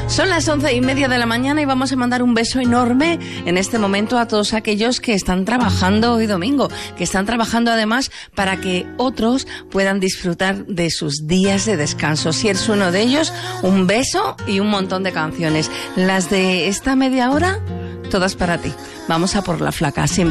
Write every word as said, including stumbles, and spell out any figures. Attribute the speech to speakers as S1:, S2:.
S1: Son las once y media de la mañana y vamos a mandar un beso enorme en este momento a todos aquellos que están trabajando hoy domingo, que están trabajando además para que otros puedan disfrutar de sus días de descanso. Si eres uno de ellos, un beso y un montón de canciones. Las de esta media hora, todas para ti. Vamos a por la flaca. Sin